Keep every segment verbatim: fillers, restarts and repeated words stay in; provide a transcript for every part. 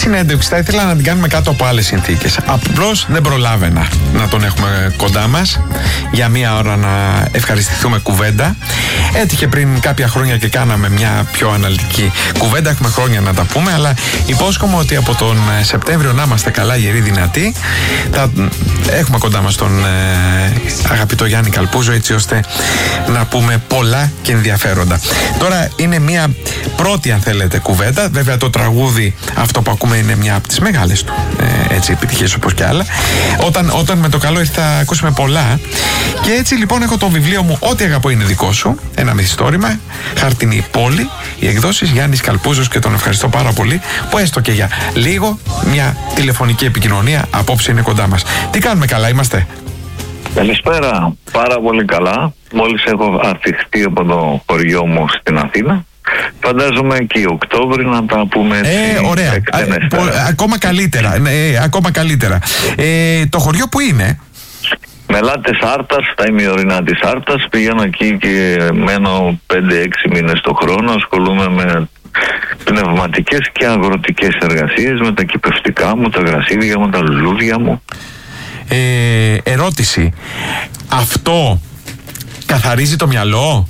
συνέντευξη θα ήθελα να την κάνουμε κάτω από άλλες συνθήκες. Απλώς δεν προλάβαινα να τον έχουμε κοντά μας για μία ώρα να ευχαριστηθούμε κουβέντα. Έτυχε πριν κάποια χρόνια και κάναμε μια πιο αναλυτική κουβέντα. Έχουμε χρόνια να τα πούμε, αλλά υπόσχομαι ότι από τον Σεπτέμβριο να είμαστε καλά, γεροί, δυνατοί. Θα έχουμε κοντά μας τον ε, αγαπητό Γιάννη Καλπούζο, έτσι ώστε να πούμε πολλά και ενδιαφέροντα. Τώρα είναι μια πρώτη, αν θέλετε, κουβέντα. Βέβαια το τραγούδι αυτό που ακούμε είναι μια από τις μεγάλες του ε, έτσι επιτυχίες, όπως και άλλα. Όταν, όταν με το καλό ήρθε θα ακούσουμε πολλά. Και έτσι λοιπόν έχω το βιβλίο μου «Ό,τι αγαπώ είναι δικό σου», ένα μυθιστόρημα, χάρτινη πόλη, οι εκδόσεις Γιάννης Καλπούζος, και τον ευχαριστώ πάρα πολύ που έστω και για λίγο μια τηλεφωνική επικοινωνία απόψε είναι κοντά μας. Τι κάνουμε, καλά είμαστε? Καλησπέρα, πάρα πολύ καλά. Μόλις έχω αφιχτεί από το χωριό μου στην Αθήνα. Φαντάζομαι και Οκτώβρη να τα πούμε έτσι. Ε, ωραία. Α, πο, ακόμα καλύτερα. Ε, ακόμα καλύτερα. Ε, το χωριό που είναι? Μελάτες Άρτας, στα ημιορεινά της Άρτας. Πηγαίνω εκεί και μένω πέντε έξι μήνες το χρόνο. Ασχολούμαι με πνευματικές και αγροτικές εργασίες, με τα κυπευτικά μου, τα γρασίδια μου, τα λουλούδια μου. Ε, ερώτηση. Αυτό καθαρίζει το μυαλό?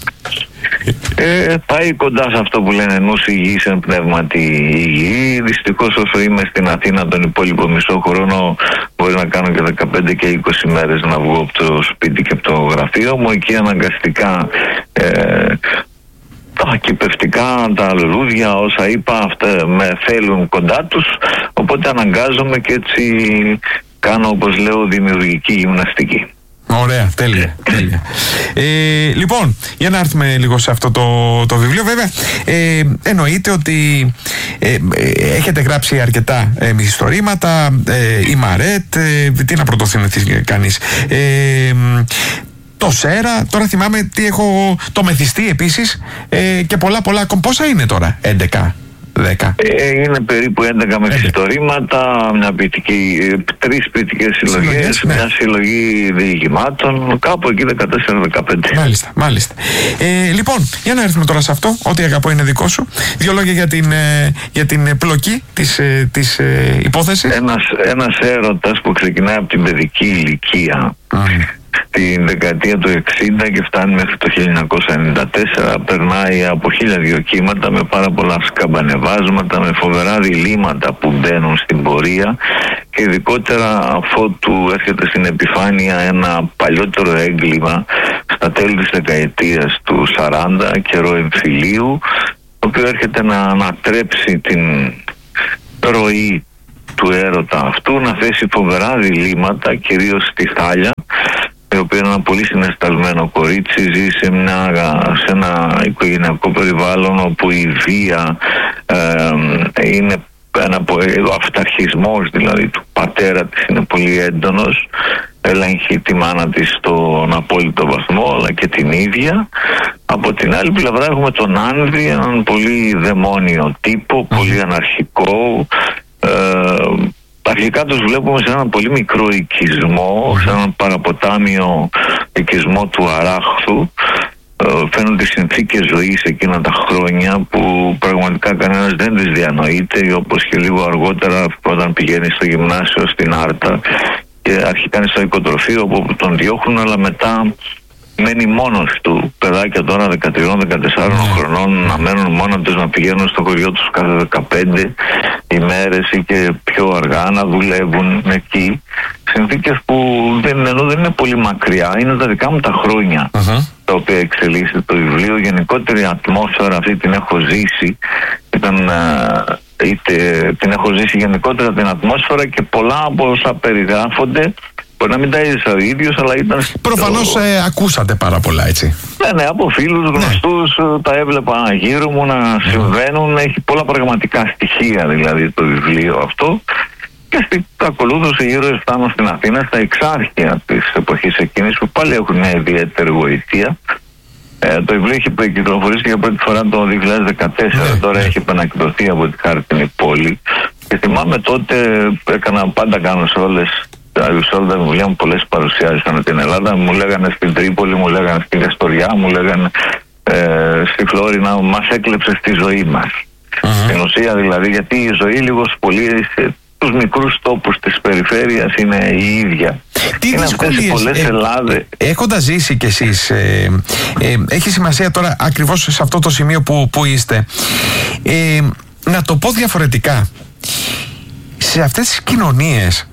Ε, πάει κοντά σε αυτό που λένε νους υγιής εν πνεύματι υγιή. Δυστυχώς όσο είμαι στην Αθήνα τον υπόλοιπο μισό χρόνο μπορεί να κάνω και δεκαπέντε και είκοσι μέρες να βγω από το σπίτι και από το γραφείο μου. Εκεί αναγκαστικά ε, τα κυπευτικά, τα λουλούδια, όσα είπα, αυτά με θέλουν κοντά τους, οπότε αναγκάζομαι και έτσι κάνω, όπως λέω, δημιουργική γυμναστική. Ωραία, τέλεια, τέλεια. Ε, λοιπόν, για να έρθουμε λίγο σε αυτό το, το βιβλίο. Βέβαια, ε, εννοείται ότι ε, ε, έχετε γράψει αρκετά ε, μυθιστορήματα, ε, η Μαρέτ, ε, τι να πρωτοθυμηθεί κανείς. Ε, το Σέρα, τώρα θυμάμαι τι έχω, το Μεθιστή επίσης, ε, και πολλά πολλά ακόμα. Πόσα είναι τώρα, έντεκα? δέκα. Ε, είναι περίπου έντεκα μυθιστορήματα, μια ποιητική, τρεις ποιητικές συλλογές, ναι. Μια συλλογή διηγημάτων, κάπου εκεί δεκατέσσερα δεκαπέντε. Μάλιστα, μάλιστα. Ε, λοιπόν, για να έρθουμε τώρα σε αυτό, ό,τι αγαπώ είναι δικό σου. Δύο λόγια για την, ε, για την πλοκή της, ε, της ε, υπόθεσης. Ένας, ένας έρωτας που ξεκινάει από την παιδική ηλικία. Mm. Την δεκαετία του εξήντα και φτάνει μέχρι το χίλια εννιακόσια ενενήντα τέσσερα, περνάει από χίλια δύο κύματα με πάρα πολλά σκαμπανεβάσματα, με φοβερά διλήμματα που μπαίνουν στην πορεία, και ειδικότερα αφότου έρχεται στην επιφάνεια ένα παλιότερο έγκλημα στα τέλη της δεκαετίας του σαράντα, καιρό εμφυλίου, το οποίο έρχεται να ανατρέψει την ροή του έρωτα αυτού, να θέσει φοβερά διλήμματα, κυρίως στη Θάλια, η οποία είναι ένα πολύ συναισθαλμένο κορίτσι, ζει σε, μια, σε ένα οικογενειακό περιβάλλον όπου η βία ε, είναι ένα, ο αυταρχισμός δηλαδή του πατέρα της είναι πολύ έντονος, ελέγχει τη μάνα της στον απόλυτο βαθμό, αλλά και την ίδια. Από την άλλη πλευρά έχουμε τον Άνδη, έναν πολύ δαιμόνιο τύπο, πολύ αναρχικό. ε, Αρχικά τους βλέπουμε σε έναν πολύ μικρό οικισμό, σε έναν παραποτάμιο οικισμό του Αράχθου. Φαίνονται οι συνθήκες ζωής εκείνα τα χρόνια που πραγματικά κανένας δεν τις διανοείται, όπως και λίγο αργότερα όταν πηγαίνει στο γυμνάσιο στην Άρτα και αρχικά είναι στο οικοτροφείο όπου τον διώχνουν, αλλά μετά μένει μόνος του. Παιδάκια τώρα δεκατρία δεκατέσσερα χρονών να μένουν μόνα τους, να πηγαίνουν στο χωριό τους κάθε δεκαπέντε ημέρες ή και πιο αργά, να δουλεύουν εκεί. Συνθήκες που δεν, ενώ δεν είναι πολύ μακριά, είναι τα δικά μου τα χρόνια uh-huh. τα οποία εξελίσσεται το βιβλίο. Γενικότερη ατμόσφαιρα αυτή την έχω ζήσει. Ήταν, είτε, την έχω ζήσει γενικότερα την ατμόσφαιρα, και πολλά από όσα περιγράφονται μπορεί να μην τα είδες ο ίδιος, αλλά ήταν... Προφανώς το... ε, ακούσατε πάρα πολλά, έτσι. Ναι, ναι, από φίλους γνωστούς, ναι. Τα έβλεπα γύρω μου να συμβαίνουν. Έχει πολλά πραγματικά στοιχεία δηλαδή το βιβλίο αυτό. Και στην ακολούθως οι ήρωες φτάνουν στην Αθήνα, στα εξάρχεια της εποχής εκείνης, που πάλι έχουν μια ιδιαίτερη γοητεία. Ε, το βιβλίο έχει κυκλοφορήσει για πρώτη φορά το δύο χιλιάδες δεκατέσσερα, ναι, τώρα ναι. έχει επανακδοθεί από τη χάρτινη πόλη. Και θυμάμαι τότε, έκανα, πάντα κάνω σε όλες σε όλα τα βιβλία μου πολλές παρουσιάσεις ανά την Ελλάδα. Μου λέγανε στην Τρίπολη, μου λέγανε στην Καστοριά, μου λέγανε ε, στη Φλόρινα, μας έκλεψε στη ζωή μας. Uh-huh. Στην ουσία δηλαδή, γιατί η ζωή λίγο πολύ σε τους μικρούς τόπους της περιφέρειας είναι η ίδια. Τι είναι δυσκολίες, πολλές ε, Ελλάδες. Έχοντας ζήσει κι εσείς, ε, ε, έχει σημασία τώρα ακριβώς σε αυτό το σημείο που, που είστε. Ε, να το πω διαφορετικά, σε αυτές τις κοινωνίες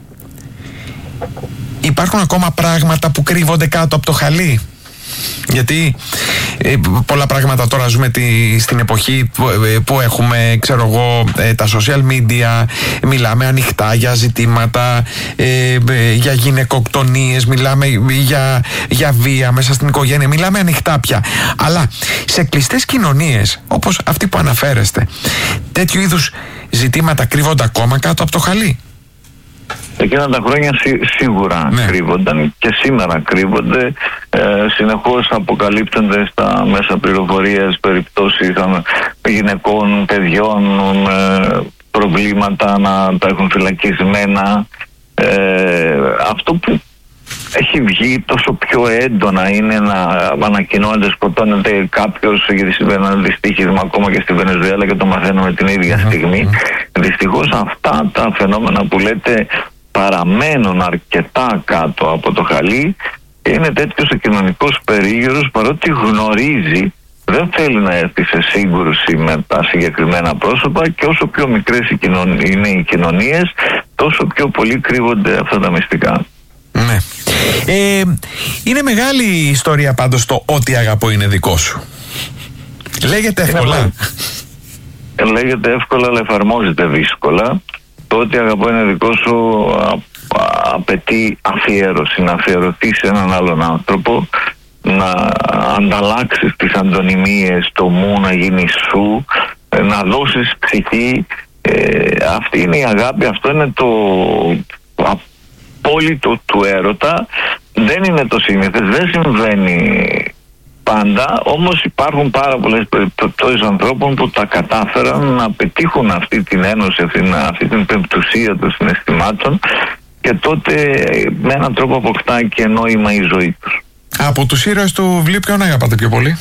υπάρχουν ακόμα πράγματα που κρύβονται κάτω από το χαλί. Γιατί ε, πολλά πράγματα τώρα ζούμε τη, στην εποχή που, ε, που έχουμε, ξέρω εγώ, ε, τα social media, μιλάμε ανοιχτά για ζητήματα, ε, ε, για γυναικοκτονίες, μιλάμε για, για βία μέσα στην οικογένεια, μιλάμε ανοιχτά πια. Αλλά σε κλειστές κοινωνίες, όπως αυτή που αναφέρεστε, τέτοιου είδους ζητήματα κρύβονται ακόμα κάτω από το χαλί. Εκείνα τα χρόνια σί, σίγουρα ναι. κρύβονταν και σήμερα κρύβονται. Ε, συνεχώς αποκαλύπτονται στα μέσα πληροφορίας περιπτώσεις γυναικών, παιδιών, ε, προβλήματα να τα έχουν φυλακισμένα. Ε, αυτό που έχει βγει τόσο πιο έντονα είναι να ανακοινώνεται, σκοτώνεται κάποιος, γιατί συμβαίνει ένα δυστύχισμα ακόμα και στη Βενεζουέλα και το μαθαίνουμε την ίδια στιγμή. Mm-hmm. Δυστυχώς αυτά τα φαινόμενα που λέτε παραμένουν αρκετά κάτω από το χαλί και είναι τέτοιος ο κοινωνικός περίγυρος, παρότι γνωρίζει, δεν θέλει να έρθει σε σύγκρουση με τα συγκεκριμένα πρόσωπα και όσο πιο μικρές είναι οι κοινωνίες, τόσο πιο πολύ κρύβονται αυτά τα μυστικά. Ναι. Ε, είναι μεγάλη η ιστορία πάντως το «Ό,τι αγαπώ είναι δικό σου». Λέγεται εύκολα. Είναι, λέγεται εύκολα, αλλά εφαρμόζεται δύσκολα. Το «Ό,τι αγαπώ είναι δικό σου» α, α, απαιτεί αφιέρωση, να αφιερωθεί σε έναν άλλον άνθρωπο, να ανταλλάξεις τις αντωνυμίες, το μου να γίνει σου, να δώσεις ψυχή. Ε, αυτή είναι η αγάπη, αυτό είναι το απόλυτο του έρωτα. Δεν είναι το συνήθες, δεν συμβαίνει πάντα, όμως υπάρχουν πάρα πολλές περιπτώσεις ανθρώπων που τα κατάφεραν να πετύχουν αυτή την ένωση, αυτή, αυτή την πεμπτουσία των συναισθημάτων και τότε με έναν τρόπο αποκτά και νόημα η ζωή τους. Από τους ήρωες του βιβλίου ποιον αγαπάτε πιο πολύ?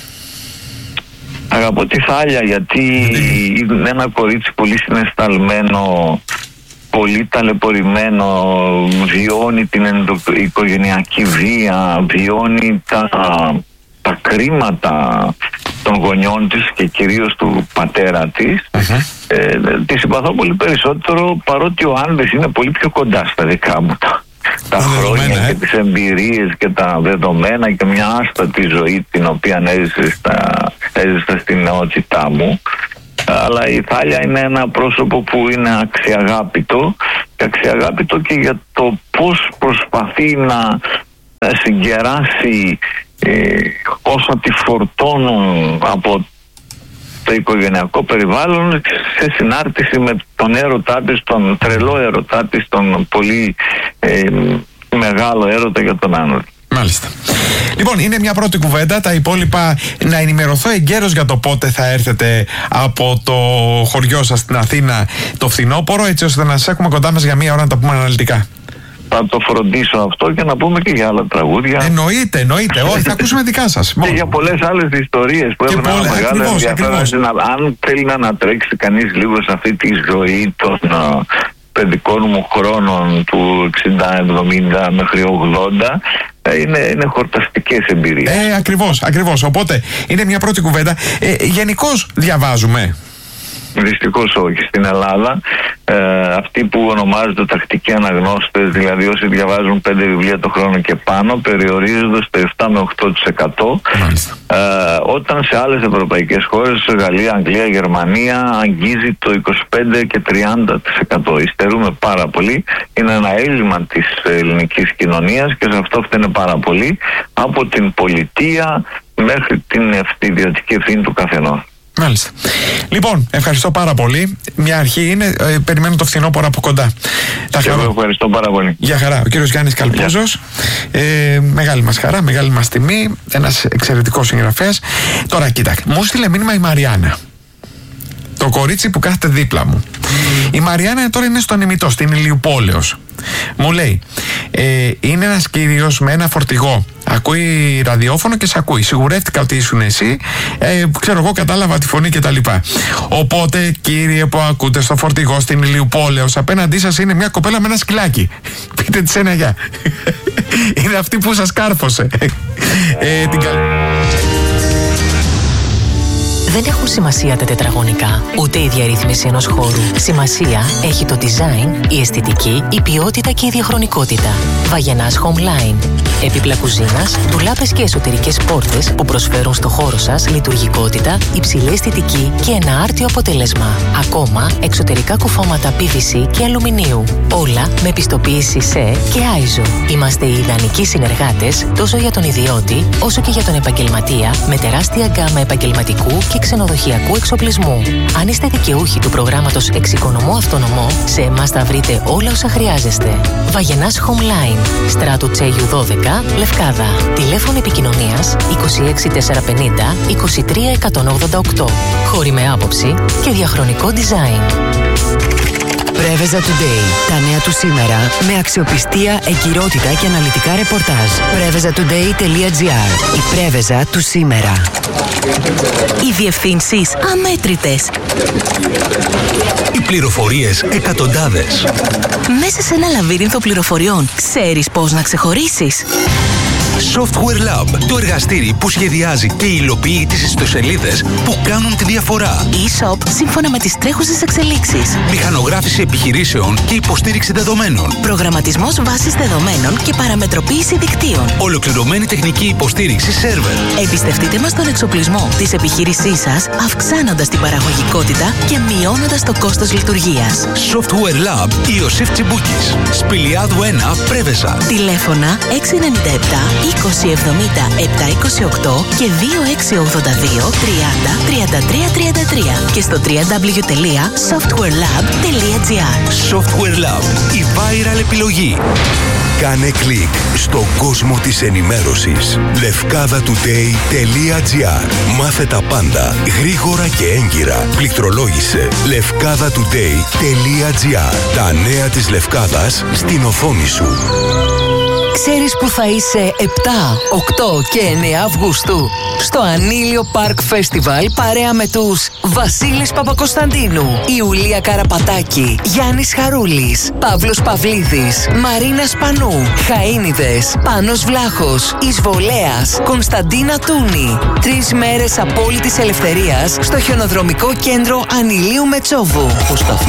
Αγαπώ τη Θάλια, γιατί είναι ένα κορίτσι πολύ συναισθαλμένο, πολύ ταλαιπωρημένο, βιώνει την οικογενειακή βία, βιώνει τα, τα κρίματα των γονιών της και κυρίως του πατέρα της. Uh-huh. Ε, τη συμπαθώ πολύ περισσότερο, παρότι ο Άνδης είναι πολύ πιο κοντά στα δικά μου τα, τα χρόνια ε. και τις εμπειρίες και τα δεδομένα και μια άστατη ζωή την οποία έζησε, στα, έζησε στην νεότητά μου. Αλλά η Θάλια είναι ένα πρόσωπο που είναι αξιαγάπητο και αξιαγάπητο και για το πώς προσπαθεί να συγκεράσει ε, όσα τη φορτώνουν από το οικογενειακό περιβάλλον σε συνάρτηση με τον έρωτά της, τον τρελό έρωτά της, τον πολύ ε, μεγάλο έρωτα για τον άνθρωπο. Μάλιστα. Λοιπόν, είναι μια πρώτη κουβέντα. Τα υπόλοιπα να ενημερωθώ εγκαίρως για το πότε θα έρθετε από το χωριό σας στην Αθήνα το φθινόπωρο, έτσι ώστε να σας έχουμε κοντά μας για μία ώρα να τα πούμε αναλυτικά. Θα το φροντίσω αυτό και να πούμε και για άλλα τραγούδια. Εννοείται, εννοείται. Όχι, θα ακούσουμε δικά σας. Και για πολλές άλλες ιστορίες που έχουν ένα μεγάλο ενδιαφέρον. Αν θέλει να ανατρέξει κανείς λίγο σε αυτή τη ζωή των uh, παιδικών μου χρόνων του εξήντα εβδομήντα μέχρι ογδόντα, είναι, είναι χορταστικές εμπειρίες. Ε, ακριβώς, ακριβώς. Οπότε είναι μια πρώτη κουβέντα. Ε, γενικώς διαβάζουμε. Δυστυχώς όχι στην Ελλάδα. Ε, αυτοί που ονομάζονται τακτικοί αναγνώστες, δηλαδή όσοι διαβάζουν πέντε βιβλία το χρόνο και πάνω, περιορίζονται στο επτά με οκτώ τοις εκατό. Ε, όταν σε άλλες ευρωπαϊκές χώρες, Γαλλία, Αγγλία, Γερμανία, αγγίζει το είκοσι πέντε και τριάντα τοις εκατό. Υστερούμε πάρα πολύ. Είναι ένα έλλειμμα της ελληνικής κοινωνίας και σε αυτό φταίνε πάρα πολύ, από την πολιτεία μέχρι την ιδιωτική ευθύνη του καθενός. Μάλιστα. Λοιπόν, ευχαριστώ πάρα πολύ. Μια αρχή είναι, ε, περιμένω το φθινόπωρο από κοντά. Τα χαρά. Ευχαριστώ πάρα πολύ. Γεια χαρά. Ο κύριος Γιάννης Καλπούζος. Ε, μεγάλη μας χαρά, μεγάλη μας τιμή. Ένας εξαιρετικός συγγραφέας. Τώρα, κοίτα, μου στείλε μήνυμα η Μαριάννα. το κορίτσι που κάθεται δίπλα μου. Η Μαριάννα τώρα είναι στον ημιτό, στην Ηλιουπόλεως. Μου λέει, ε, είναι ένας κύριος με ένα φορτηγό. Ακούει ραδιόφωνο και σε ακούει. Σιγουρεύτηκα ότι ήσουν εσύ. Ε, ξέρω εγώ, κατάλαβα τη φωνή κτλ. Οπότε, κύριε που ακούτε στο φορτηγό στην Ηλιουπόλεως, απέναντί σας είναι μια κοπέλα με ένα σκυλάκι. Πείτε της ένα γεια. Είναι αυτή που σας κάρφωσε. ε, την καλ... Δεν έχουν σημασία τα τετραγωνικά, ούτε η διαρρύθμιση ενός χώρου. Σημασία έχει το design, η αισθητική, η ποιότητα και η διαχρονικότητα. Βαγενάς Homeline. Έπιπλα κουζίνας, ντουλάπες και εσωτερικές πόρτες που προσφέρουν στο χώρο σας λειτουργικότητα, υψηλή αισθητική και ένα άρτιο αποτέλεσμα. Ακόμα, εξωτερικά κουφώματα πι βι σι και αλουμινίου. Όλα με πιστοποίηση ΣΕ και άιζο. Είμαστε οι ιδανικοί συνεργάτες τόσο για τον ιδιώτη όσο και για τον επαγγελματία, με τεράστια γκάμα επαγγελματικού και ξενοδοχειακού εξοπλισμού. Αν είστε δικαιούχοι του προγράμματος Εξοικονομώ Αυτονομώ, σε εμάς θα βρείτε όλα όσα χρειάζεστε. Βαγενάς Homeline, Στράτου Τσέγιου δώδεκα, Λευκάδα. Τηλέφωνο επικοινωνίας είκοσι έξι τετρακόσια πενήντα είκοσι τρία εκατόν ογδόντα οκτώ. Χώροι με άποψη και διαχρονικό design. Πρέβεζα Today. Τα νέα του σήμερα με αξιοπιστία, εγκυρότητα και αναλυτικά ρεπορτάζ. πρέβεζα τουντέι τελεία τζι άρ. Η Πρέβεζα του σήμερα. Οι διευθύνσεις αμέτρητες. Οι πληροφορίες εκατοντάδες. Μέσα σε ένα λαβύρινθο πληροφοριών, ξέρεις πώς να ξεχωρίσεις. Software Lab, το εργαστήρι που σχεδιάζει και υλοποιεί τις ιστοσελίδες που κάνουν τη διαφορά. E-shop σύμφωνα με τις τρέχουσες εξελίξεις. Μηχανογράφηση επιχειρήσεων και υποστήριξη δεδομένων. Προγραμματισμός βάσης δεδομένων και παραμετροποίηση δικτύων. Ολοκληρωμένη τεχνική υποστήριξη σερβερ. Εμπιστευτείτε μας τον εξοπλισμό της επιχείρησής σας, αυξάνοντας την παραγωγικότητα και μειώνοντας το κόστος λειτουργίας. Software Lab Ιωσήφ Τσιμπούκης. Σπηλιάδου ένα, Πρέβεζα. Τηλέφωνα έξι εννιά επτά είκοσι εβδομήντα επτακόσια είκοσι οκτώ και δύο έξι ογδόντα δύο τριάντα τριάντα τρία τριάντα τρία και στο double-u double-u double-u τελεία software lab τελεία τζι άρ. Software Lab, η viral επιλογή. Κάνε κλικ στον κόσμο της ενημέρωσης. λευκάδα τουντέι τελεία τζι άρ. Μάθε τα πάντα γρήγορα και έγκυρα. Πληκτρολόγησε λευκάδα τουντέι τελεία τζι άρ. Τα νέα της Λευκάδας στην οθόνη σου. Ξέρεις που θα είσαι επτά, οκτώ και εννέα Αυγούστου? Στο Ανήλιο Park Festival παρέα με τους Βασίλης Παπακοσταντίνου, Ιουλία Καραπατάκη, Γιάννης Χαρούλης, Παύλος Παυλίδης, Μαρίνα Σπανού, Χαΐνιδες, Πάνος Βλάχος, Εισβολέας, Κωνσταντίνα Τούνη. Τρεις μέρες απόλυτης ελευθερίας στο χιονοδρομικό κέντρο Ανηλίου Μετσόβου.